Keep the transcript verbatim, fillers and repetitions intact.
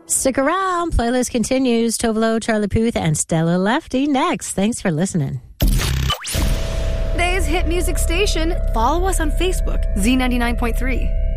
Stick around. Playlist continues. Tovalo, Charlie Puth, and Stella Lefty next. Thanks for listening. Today's hit music station. Follow us on Facebook, Z ninety-nine point three.